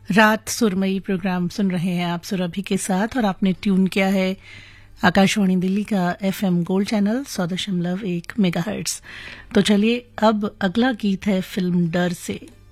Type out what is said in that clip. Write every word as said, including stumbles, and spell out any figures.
रात सुरमई प्रोग्राम सुन रहे हैं आप सुरभि के साथ और आपने ट्यून किया है आकाशवाणी दिल्ली का एफएम गोल्ड चैनल सौ दशमलव एक मेगाहर्ट्ज। तो चलिए अब अगला गीत है फिल्म डर से।